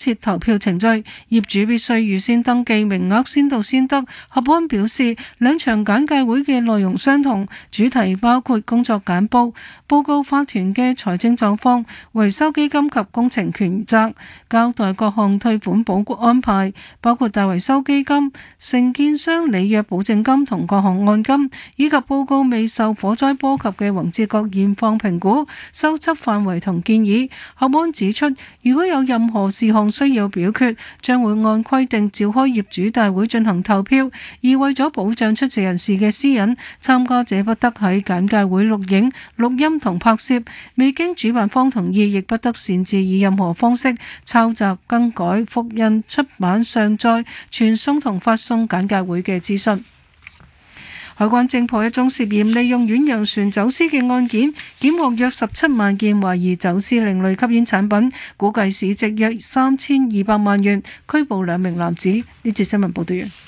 設投票程序，業主必須預先登記名額，先到先得。合安表示，兩場簡介會嘅內容相同，主題包括工作簡報、報告法團嘅財政狀況、維修基金及工程權責、交代各項退款保安排，包括大維修基金、承建商履約保證金同各項按金，以及報告未受火災波及嘅宏捷閣現況評估、修葺範圍同建議。合安指出，如果有任何事項需要表決，將會按規定召開業主大會進行投票。而為咗保障出席人士嘅私隱，參加者不得喺簡介會錄影、錄音同拍攝，未經主辦方同意，亦不得擅自以任何方式抄襲、更改、複印、出版、上載、傳送同發送簡介會嘅資訊。海關偵破一宗涉嫌利用遠洋船走私嘅案件，檢獲約17萬件懷疑走私另類吸煙產品，估計市值約3200萬元，拘捕2名男子。呢節新聞報道完。